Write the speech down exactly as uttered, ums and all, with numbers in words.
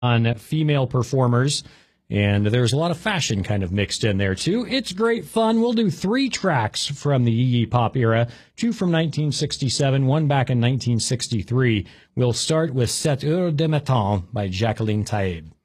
on female performers. And there's a lot of fashion kind of mixed in there, too. It's great fun. We'll do three tracks from the Iggy Pop era, two from nineteen sixty-seven, one back in nineteen sixty-three. We'll start with Sept heures de matin by Jacqueline Taïeb.